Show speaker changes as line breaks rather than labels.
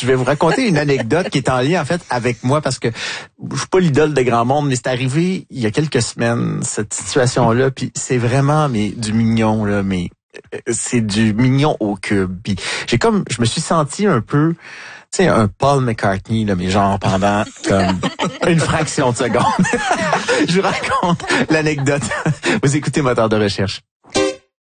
Je vais vous raconter une anecdote qui est en lien, en fait, avec moi, parce que je suis pas l'idole de grand monde, mais c'est arrivé il y a quelques semaines, cette situation-là, puis c'est vraiment du mignon, là, mais c'est du mignon au cube. Puis je me suis senti un peu, tu sais, un Paul McCartney, là, mais genre pendant comme une fraction de seconde. Je vous raconte l'anecdote. Vous écoutez Moteur de recherche.